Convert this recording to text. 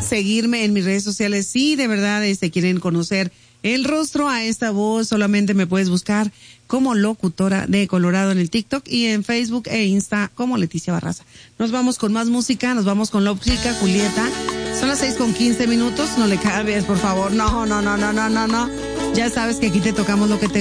seguirme en mis redes sociales. Si de verdad quieren conocer el rostro a esta voz, solamente me puedes buscar como Locutora de Colorado en el TikTok y en Facebook e Insta como Leticia Barraza. Nos vamos con más música, nos vamos con Lópsica, Julieta. Son las 6:15, no le cambies, por favor. No. Ya sabes que aquí te tocamos lo que te